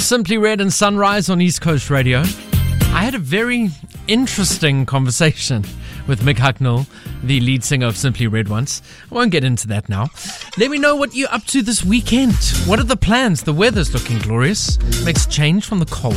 Simply Red and Sunrise on East Coast Radio. I had a very interesting conversation with Mick Hucknall, the lead singer of Simply Red once. I won't get into that now. Let me know what you're up to this weekend. What are the plans? The weather's looking glorious. Makes a change from the cold.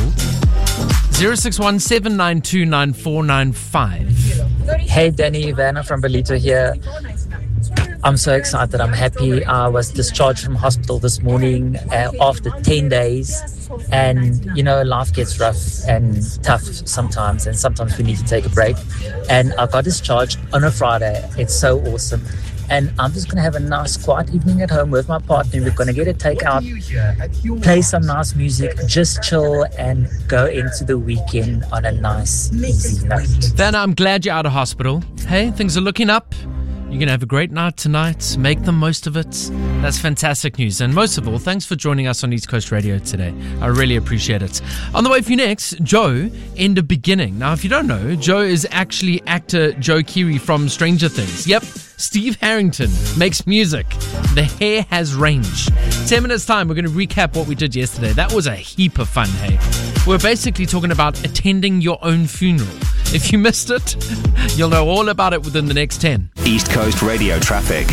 061-792-9495. Hey Danny, Vanna from Belito here. I'm so excited. I'm happy. I was discharged from hospital this morning after 10 days. And, you know, life gets rough and tough sometimes. And sometimes we need to take a break. And I got discharged on a Friday. It's so awesome. And I'm just going to have a nice quiet evening at home with my partner. We're going to get a takeout, play some nice music, just chill and go into the weekend on a nice, easy note. Vanna, I'm glad you're out of hospital. Hey, things are looking up. You're going to have a great night tonight. Make the most of it. That's fantastic news. And most of all, thanks for joining us on East Coast Radio today. I really appreciate it. On the way for you next, Joe in the beginning. Now, if you don't know, Joe is actually actor Joe Keery from Stranger Things. Yep, Steve Harrington makes music. The hair has range. 10 minutes time, we're going to recap what we did yesterday. That was a heap of fun, hey? We're basically talking about attending your own funeral. If you missed it, you'll know all about it within the next 10. East Coast Radio traffic.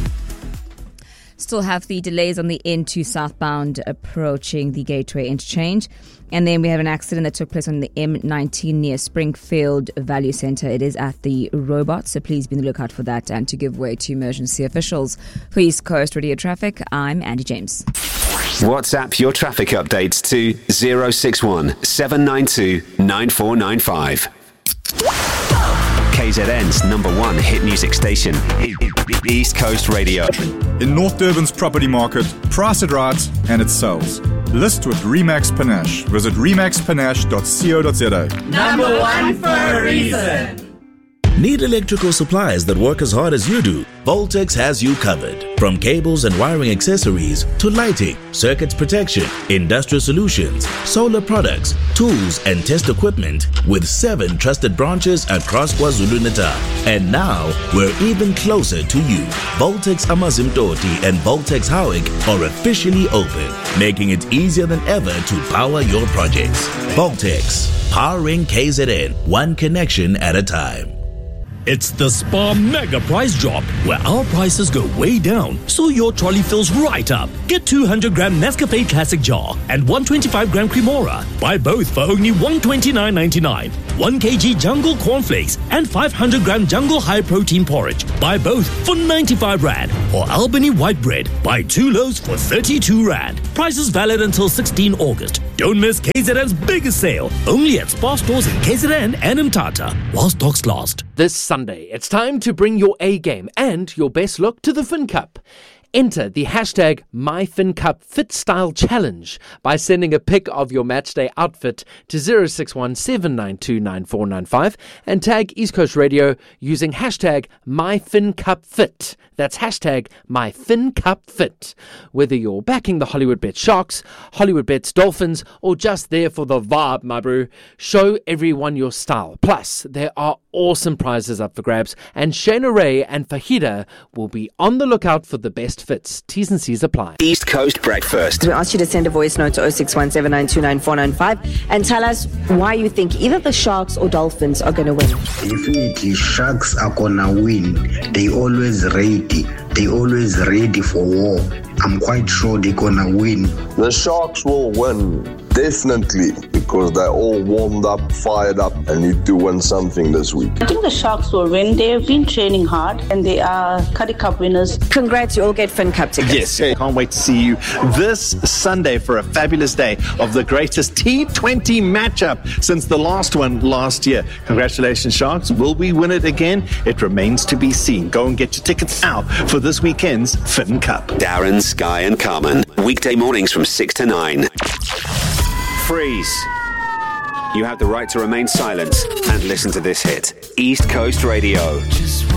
Still have the delays on the N2 southbound approaching the Gateway interchange. And then we have an accident that took place on the M19 near Springfield Value Centre. It is at the Robot, so please be on the lookout for that and to give way to emergency officials. For East Coast Radio Traffic, I'm Andy James. WhatsApp your traffic updates to 061 792 9495. KZN's number one hit music station, East Coast Radio. In North Durban's property market, price it right and it sells. List with Remax Panache. Visit remaxpanache.co.za. Number one for a reason. Need electrical supplies that work as hard as you do? Voltex has you covered. From cables and wiring accessories to lighting, circuits protection, industrial solutions, solar products, tools and test equipment with 7 trusted branches across KwaZulu-Natal. And now, we're even closer to you. Voltex Amazimtoti and Voltex Howick are officially open, making it easier than ever to power your projects. Voltex, powering KZN, one connection at a time. It's the Spar Mega Price Drop, where our prices go way down, so your trolley fills right up. Get 200-gram Nescafe Classic Jar and 125-gram Cremora. Buy both for only $129.99. 1 kg Jungle Cornflakes and 500-gram Jungle High Protein Porridge. Buy both for 95 Rand. Or Albany White Bread. Buy 2 loaves for 32 Rand. Prices valid until 16 August. Don't miss KZN's biggest sale. Only at Spar stores in KZN and Mthatha, while stocks last. This Sunday, it's time to bring your A game and your best look to the Fin Cup. Enter the hashtag MyFinCup Fit Style Challenge by sending a pic of your matchday outfit to 061-792-9495 and tag East Coast Radio using hashtag MyFinCupFit. That's hashtag MyFinCupFit. Whether you're backing the Hollywood Bets Sharks, Hollywood Bets Dolphins, or just there for the vibe, my bro, show everyone your style. Plus, there are awesome prizes up for grabs, and Shayna Ray and Fahida will be on the lookout for the best fits. T's and C's apply. East Coast Breakfast. We asked you to send a voice note to 061-792-9495 and tell us why you think either the Sharks or Dolphins are going to win. Definitely, Sharks are going to win. They always ready. They always ready for war. I'm quite sure they're going to win. The Sharks will win, definitely, because they're all warmed up, fired up, and need to win something this week. I think the Sharks will win. They've been training hard, and they are Currie Cup winners. Congrats, you all get Fin Cup tickets. Yes, can't wait to see you this Sunday for a fabulous day of the greatest T20 matchup since the last one last year. Congratulations, Sharks. Will we win it again? It remains to be seen. Go and get your tickets out for this weekend's Fin Cup. Darren, Sky and Carmen. Weekday mornings from 6 to 9. Freeze. You have the right to remain silent and listen to this hit. East Coast Radio.